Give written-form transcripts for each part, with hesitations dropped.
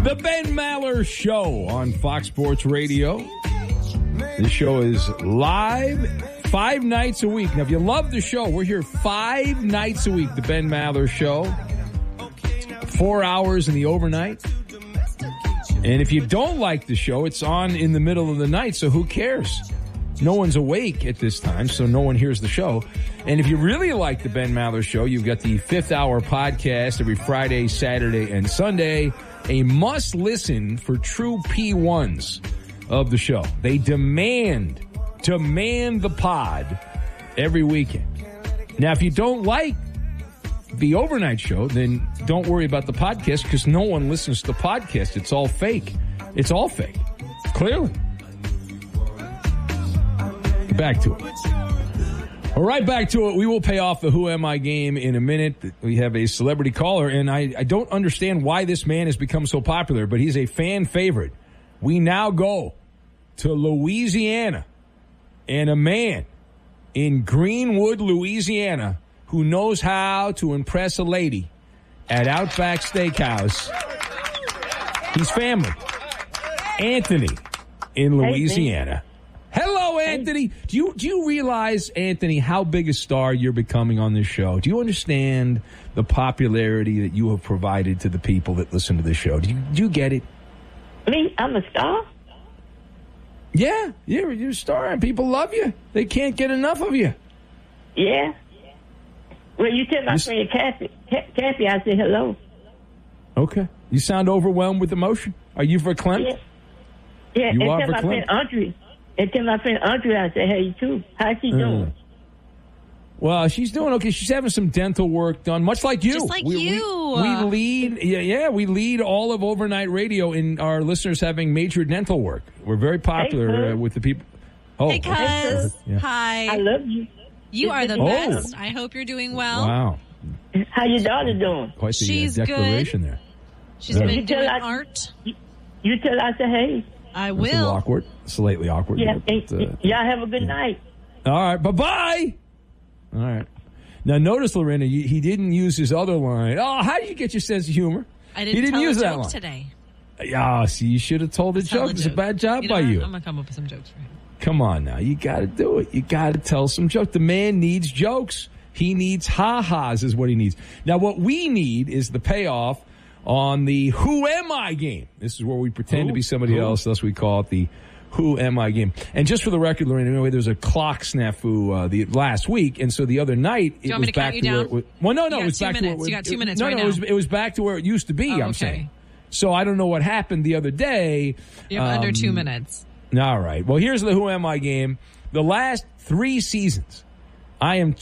The Ben Maller Show on Fox Sports Radio. This show is live 5 nights a week. Now, if you love the show, we're here 5 nights a week, the Ben Maller Show. 4 hours in the overnight. And if you don't like the show, it's on in the middle of the night, so who cares? No one's awake at this time, so no one hears the show. And if you really like the Ben Maller Show, you've got the 5th Hour podcast every Friday, Saturday, and Sunday. A must-listen for true P1s of the show. They demand the pod every weekend. Now, if you don't like the overnight show, then don't worry about the podcast because no one listens to the podcast. It's all fake. It's all fake. Clearly. Back to it. All right, back to it. We will pay off the Who Am I game in a minute. We have a celebrity caller, and I don't understand why this man has become so popular, but he's a fan favorite. We now go to Louisiana, and a man in Greenwood, Louisiana, who knows how to impress a lady at Outback Steakhouse. He's family. Anthony in Louisiana. Hello, Anthony. Do you realize, Anthony, how big a star you're becoming on this show? Do you understand the popularity that you have provided to the people that listen to this show? Do you get it? Me? I'm a star? Yeah, you're a star, and people love you. They can't get enough of you. Yeah. Well, you tell my friend Kathy I said hello. Okay. You sound overwhelmed with emotion. Are you verklempt? Yeah, you and tell my friend Audrey. And tell my friend Audrey I said hey, too. How's she doing? Well, she's doing okay. She's having some dental work done, much like you. Just like you. We lead all of overnight radio in our listeners having major dental work. We're very popular with the people. Oh, hey, cuz. Yeah. Hi. I love you. You are the best. I hope you're doing well. Wow. How your daughter doing? Quite the She's declaration good. there. She's been doing art. You tell her I said hey. I That's will. a little awkward. Slightly awkward. Yeah, but, y'all have a good night. All right, bye-bye. All right. Now, notice, Lorena, he didn't use his other line. Oh, how do you get your sense of humor? I didn't tell use a joke today. Yeah, see, you should have told a joke. It's a bad job by you. I'm going to come up with some jokes for him. Come on now. You got to do it. You got to tell some jokes. The man needs jokes. He needs ha-has is what he needs. Now, what we need is the payoff on the Who Am I game. This is where we pretend to be somebody else. Thus, we call it the Who Am I game. And just for the record, Lorena, anyway, there was a clock snafu the last week, and so the other night it was back to where it was. Well, no, it was back to where it was. You got 2 minutes. No, right no, now. it was back to where it used to be. I'm saying. So I don't know what happened the other day. You have under 2 minutes. All right. Well, here's the Who Am I game. The last 3 seasons, I am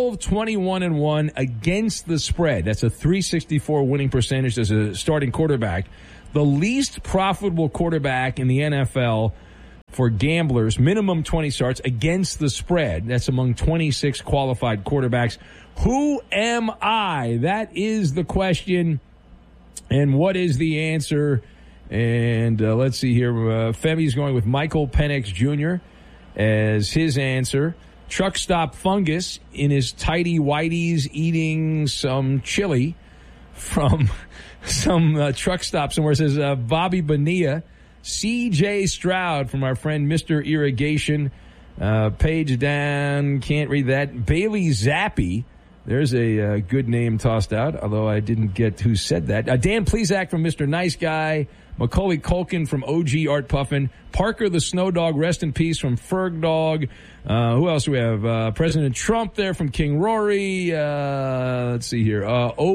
12-21-1 against the spread. That's a .364 winning percentage as a starting quarterback. The least profitable quarterback in the NFL for gamblers, minimum 20 starts against the spread. That's among 26 qualified quarterbacks. Who am I? That is the question. And what is the answer? And let's see here. Femi's going with Michael Penix Jr. as his answer. Truck stop fungus in his tighty whities eating some chili from some truck stop somewhere. It says Bobby Bonilla. C.J. Stroud from our friend Mr. Irrigation. Page down, can't read that. Bailey Zappi. There's a good name tossed out, although I didn't get who said that. Dan Plesac from Mr. Nice Guy. Macaulay Culkin from OG Art Puffin. Parker the Snow Dog, rest in peace, from Ferg Dog. Who else do we have? President Trump there from King Rory. Let's see here.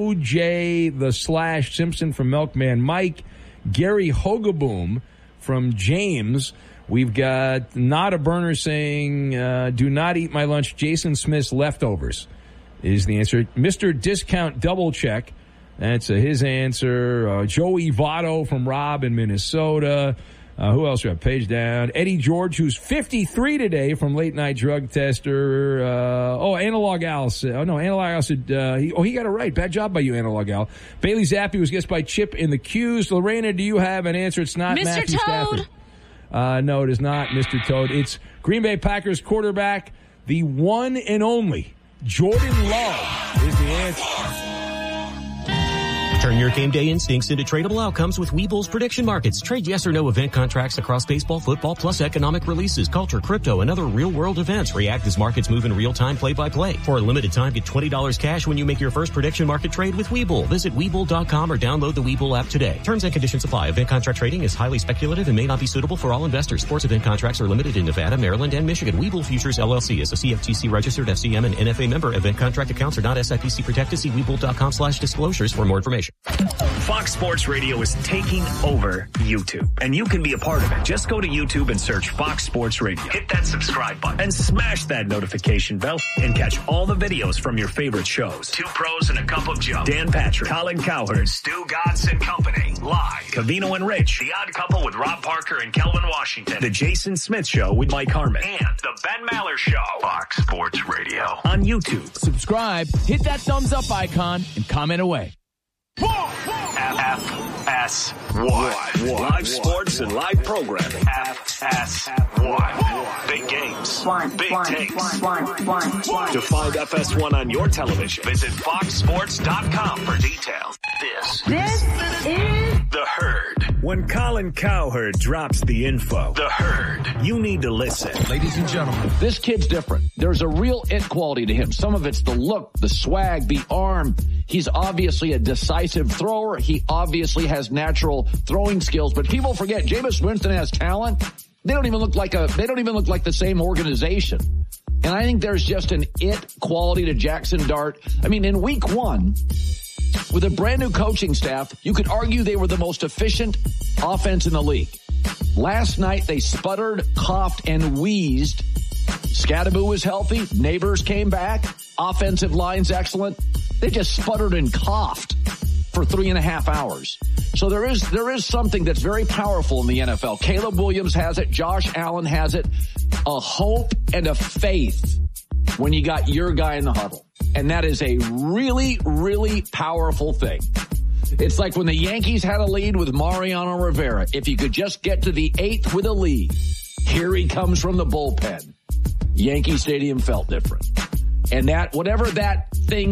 OJ the / Simpson from Milkman Mike. Gary Hogaboom from James. We've got Not a Burner saying, do not eat my lunch. Jason Smith's leftovers is the answer. Mr. Discount Double Check. That's his answer. Joey Votto from Rob in Minnesota. Who else we have? Page down. Eddie George, who's 53 today from Late Night Drug Tester. Analog Al said, Analog Al said, he got it right. Bad job by you, Analog Al. Bailey Zappi was guessed by Chip in the Q's. Lorena, do you have an answer? It's not Mr. Matthew Toad. Stafford. No, it is not Mr. Toad. It's Green Bay Packers quarterback, the one and only Jordan Love is the answer. Turn your game day instincts into tradable outcomes with Webull's prediction markets. Trade yes or no event contracts across baseball, football, plus economic releases, culture, crypto, and other real-world events. React as markets move in real time, play-by-play. For a limited time, get $20 cash when you make your first prediction market trade with Webull. Visit Webull.com or download the Webull app today. Terms and conditions apply. Event contract trading is highly speculative and may not be suitable for all investors. Sports event contracts are limited in Nevada, Maryland, and Michigan. Webull Futures LLC is a CFTC registered FCM and NFA member. Event contract accounts are not SIPC protected. See Webull.com/disclosures for more information. Fox Sports Radio is taking over YouTube, and you can be a part of it. Just go to YouTube and search Fox Sports Radio. Hit that subscribe button and smash that notification bell and catch all the videos from your favorite shows. Two Pros and a Cup of Joe, Dan Patrick, Colin Cowherd, Stu Godson Company, Live, Covino and Rich, The Odd Couple with Rob Parker and Kelvin Washington, The Jason Smith Show with Mike Harmon, and The Ben Maller Show. Fox Sports Radio on YouTube. Subscribe, hit that thumbs up icon, and comment away. FS1. Live sports and live programming. FS1. Big games. Big takes. To find FS1 on your television, visit foxsports.com for details. This is The Herd. When Colin Cowherd drops the info, The Herd, you need to listen. Ladies and gentlemen, this kid's different. There's a real it quality to him. Some of it's the look, the swag, the arm. He's obviously a decisive thrower. He obviously has natural throwing skills, but people forget Jameis Winston has talent. They don't even look like the same organization. And I think there's just an it quality to Jackson Dart. I mean, in week 1, with a brand new coaching staff, you could argue they were the most efficient offense in the league. Last night, they sputtered, coughed, and wheezed. Scatterbo was healthy. Neighbors came back. Offensive line's excellent. They just sputtered and coughed for 3.5 hours. So there is something that's very powerful in the NFL. Caleb Williams has it. Josh Allen has it. A hope and a faith when you got your guy in the huddle. And that is a really, really powerful thing. It's like when the Yankees had a lead with Mariano Rivera. If you could just get to the 8th with a lead, here he comes from the bullpen. Yankee Stadium felt different. And that, whatever that thing,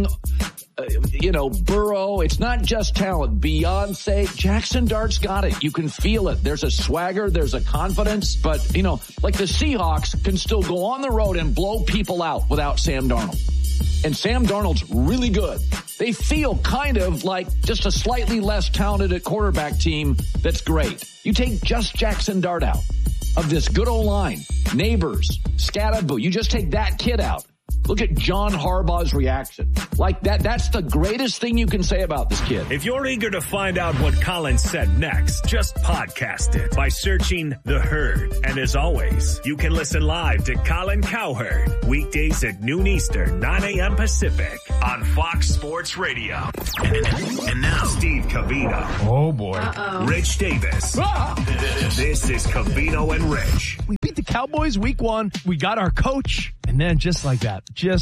Burrow, it's not just talent. Beyonce, Jackson Dart's got it. You can feel it. There's a swagger, there's a confidence, but, like the Seahawks can still go on the road and blow people out without Sam Darnold. And Sam Darnold's really good. They feel kind of like just a slightly less talented quarterback team that's great. You take just Jackson Dart out of this good old line, Neighbors, Scatterbo. You just take that kid out. Look at John Harbaugh's reaction. Like that's the greatest thing you can say about this kid. If you're eager to find out what Colin said next, just podcast it by searching The Herd. And as always, you can listen live to Colin Cowherd weekdays at noon Eastern, 9 a.m. Pacific on Fox Sports Radio. And now, Steve Covino. Oh, boy. Rich Davis. This is Covino and Rich. We beat the Cowboys week 1. We got our coach. And then just like that,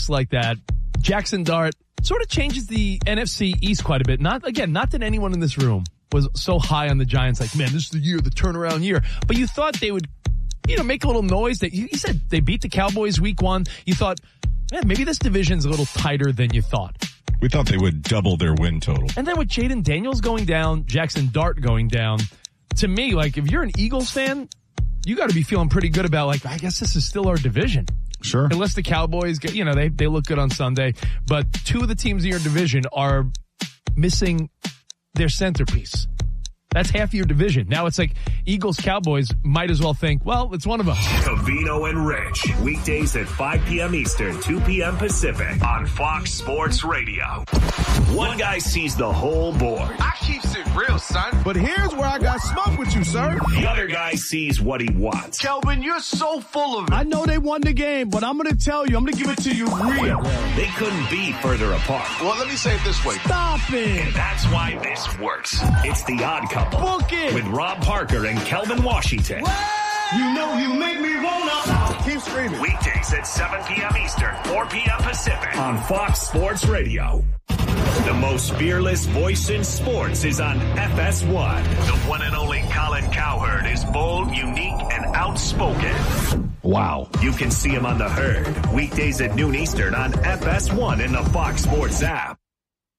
Jackson Dart sort of changes the NFC East quite a bit. Not that anyone in this room was so high on the Giants, like, man, this is the year, the turnaround year. But you thought they would, make a little noise. That you said they beat the Cowboys week 1. You thought, man, maybe this division's a little tighter than you thought. We thought they would double their win total. And then with Jaden Daniels going down, Jackson Dart going down, to me, like, if you're an Eagles fan, you got to be feeling pretty good about, like, I guess this is still our division. Sure. Unless the Cowboys get, they look good on Sunday, but 2 of the teams in your division are missing their centerpiece. That's half your division. Now it's like Eagles, Cowboys might as well think, well, it's one of us. Covino and Rich, weekdays at 5 p.m. Eastern, 2 p.m. Pacific on Fox Sports Radio. One guy sees the whole board. I keeps it real, son. But here's where I got smoke with you, sir. The other guy sees what he wants. Kelvin, you're so full of it. I know they won the game, but I'm going to tell you, I'm going to give it to you real. They couldn't be further apart. Well, let me say it this way. Stop it. And that's why this works. It's The Odd Couple. Book it. With Rob Parker and Kelvin Washington. You know you make me wanna. Keep screaming. Weekdays at 7 p.m. Eastern, 4 p.m. Pacific on Fox Sports Radio. The most fearless voice in sports is on FS1. The one and only Colin Cowherd is bold, unique, and outspoken. Wow. You can see him on The Herd, weekdays at noon Eastern on FS1 in the Fox Sports app.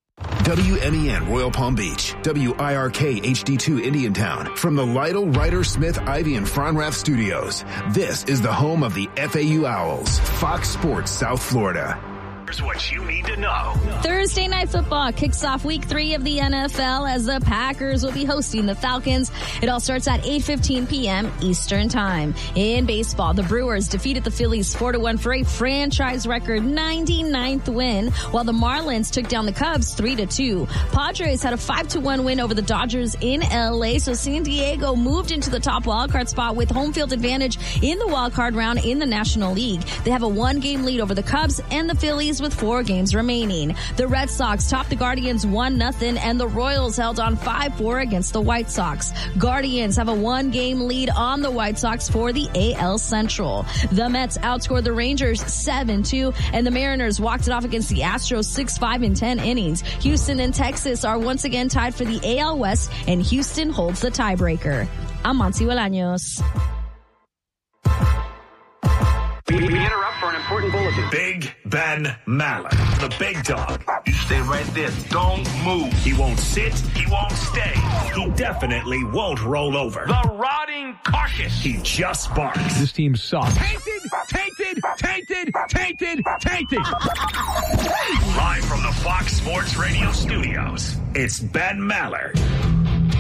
WMEN Royal Palm Beach, WIRK HD2 Indiantown. From the Lytle, Ryder, Smith, Ivy, and Fronrath studios, this is the home of the FAU Owls, Fox Sports South Florida. Here's what you need to know. Thursday Night Football kicks off week 3 of the NFL as the Packers will be hosting the Falcons. It all starts at 8:15 p.m. Eastern Time. In baseball, the Brewers defeated the Phillies 4-1 for a franchise record 99th win, while the Marlins took down the Cubs 3-2. Padres had a 5-1 win over the Dodgers in LA, so San Diego moved into the top wildcard spot with home field advantage in the wildcard round in the National League. They have a 1-game lead over the Cubs and the Phillies with 4 games remaining. The Red Sox topped the Guardians 1-0, and the Royals held on 5-4 against the White Sox. Guardians have a 1-game lead on the White Sox for the AL Central. The Mets outscored the Rangers 7-2, and the Mariners walked it off against the Astros 6-5 in 10 innings. Houston and Texas are once again tied for the AL West, and Houston holds the tiebreaker. I'm Monty Bolaños. We interrupt for an important bulletin. Big Ben Maller, the big dog. You stay right there. Don't move. He won't sit. He won't stay. He definitely won't roll over. The rotting carcass. He just barks. This team sucks. Tainted. Live from the Fox Sports Radio studios, it's Ben Maller.